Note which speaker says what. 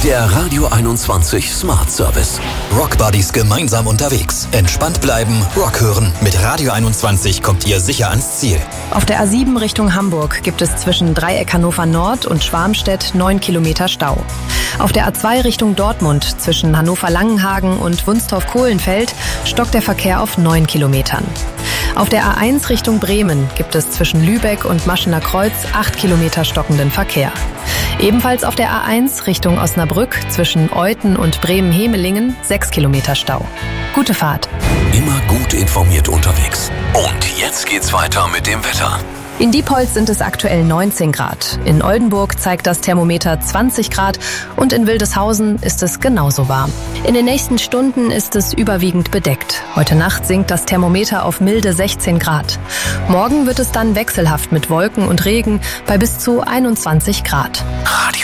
Speaker 1: Der Radio 21 Smart Service.
Speaker 2: Rock Buddies gemeinsam unterwegs. Entspannt bleiben, Rock hören. Mit Radio 21 kommt ihr sicher ans Ziel.
Speaker 3: Auf der A7 Richtung Hamburg gibt es zwischen Dreieck Hannover Nord und Schwarmstedt 9 Kilometer Stau. Auf der A2 Richtung Dortmund zwischen Hannover-Langenhagen und Wunstorf-Kohlenfeld stockt der Verkehr auf 9 Kilometern. Auf der A1 Richtung Bremen gibt es zwischen Lübeck und Maschener Kreuz 8 Kilometer stockenden Verkehr. Ebenfalls auf der A1 Richtung Osnabrück zwischen Euthen und Bremen-Hemelingen 6 Kilometer Stau. Gute Fahrt.
Speaker 1: Immer gut informiert unterwegs. Und jetzt geht's weiter mit dem Wetter.
Speaker 3: In Diepholz sind es aktuell 19 Grad. In Oldenburg zeigt das Thermometer 20 Grad und in Wildeshausen ist es genauso warm. In den nächsten Stunden ist es überwiegend bedeckt. Heute Nacht sinkt das Thermometer auf milde 16 Grad. Morgen wird es dann wechselhaft mit Wolken und Regen bei bis zu 21 Grad.
Speaker 1: Radio